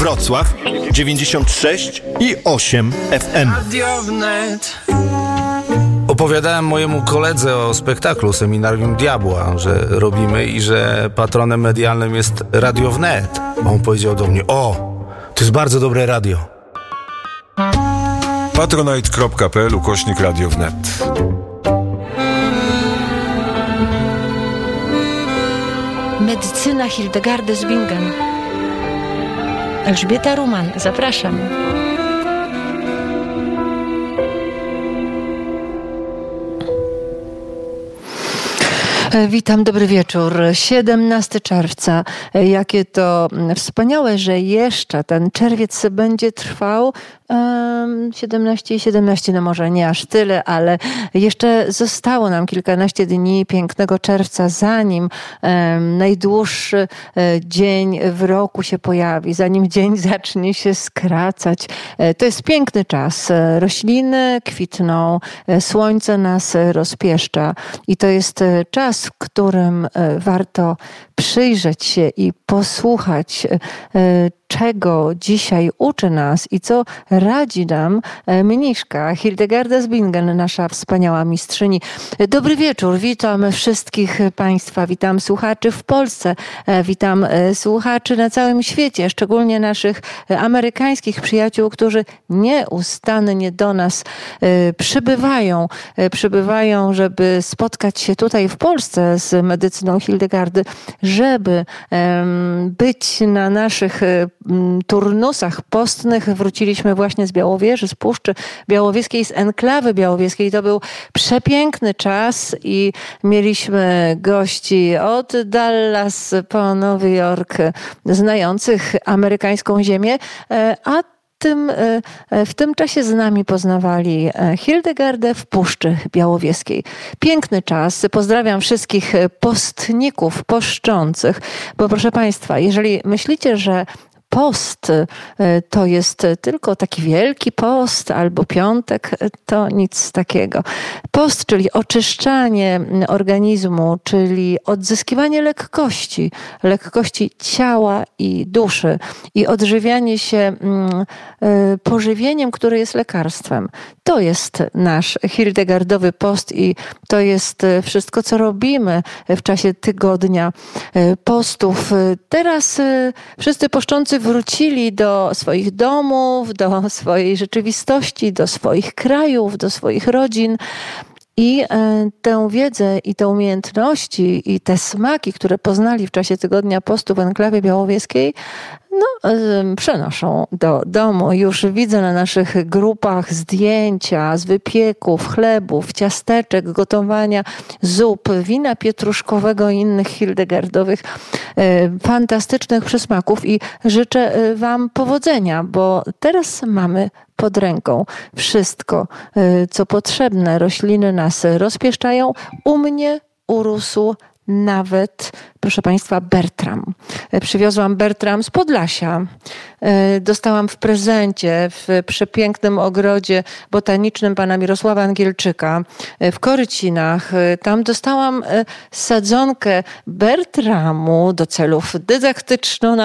Wrocław 96 i 8 FM. Opowiadałem mojemu koledze o spektaklu Seminarium Diabła, że robimy i że patronem medialnym jest Radio Wnet. On powiedział do mnie: o, to jest bardzo dobre radio. Patronite.pl/Radio Wnet. Medycyna Hildegardy z Bingen. Elżbieta Ruman, zapraszam. Witam, dobry wieczór. 17 czerwca. Jakie to wspaniałe, że jeszcze ten czerwiec będzie trwał. 17 i 17, no może nie aż tyle, ale jeszcze zostało nam kilkanaście dni pięknego czerwca, zanim najdłuższy dzień w roku się pojawi, zanim dzień zacznie się skracać. To jest piękny czas. Rośliny kwitną, słońce nas rozpieszcza i to jest czas, w którym warto przyjrzeć się i posłuchać, czego dzisiaj uczy nas i co radzi nam mniszka Hildegarda z Bingen, nasza wspaniała mistrzyni. Dobry wieczór, witam wszystkich Państwa, witam słuchaczy w Polsce, witam słuchaczy na całym świecie, szczególnie naszych amerykańskich przyjaciół, którzy nieustannie do nas przybywają, żeby spotkać się tutaj w Polsce z medycyną Hildegardy, żeby być na naszych turnusach postnych. Wróciliśmy właśnie z Białowieży, z Puszczy Białowieskiej, z enklawy białowieskiej. To był przepiękny czas i mieliśmy gości od Dallas po Nowy Jork, znających amerykańską ziemię, a w tym czasie z nami poznawali Hildegardę w Puszczy Białowieskiej. Piękny czas. Pozdrawiam wszystkich postników, poszczących, bo proszę Państwa, jeżeli myślicie, że post to jest tylko taki wielki post albo piątek, to nic takiego. Post, czyli oczyszczanie organizmu, czyli odzyskiwanie lekkości ciała i duszy i odżywianie się pożywieniem, które jest lekarstwem. To jest nasz Hildegardowy post i to jest wszystko, co robimy w czasie tygodnia postów. Teraz wszyscy poszczący wrócili do swoich domów, do swojej rzeczywistości, do swoich krajów, do swoich rodzin. I tę wiedzę i te umiejętności i te smaki, które poznali w czasie tygodnia postu w enklawie białowieskiej, przenoszą do domu. Już widzę na naszych grupach zdjęcia z wypieków, chlebów, ciasteczek, gotowania zup, wina pietruszkowego i innych hildegardowych fantastycznych przysmaków i życzę Wam powodzenia, bo teraz mamy pod ręką wszystko, co potrzebne. Rośliny nas rozpieszczają. U mnie urósł nawet, proszę Państwa, Bertram. Przywiozłam Bertram z Podlasia. Dostałam w prezencie w przepięknym ogrodzie botanicznym pana Mirosława Angielczyka w Korycinach. Tam dostałam sadzonkę Bertramu do celów dydaktyczno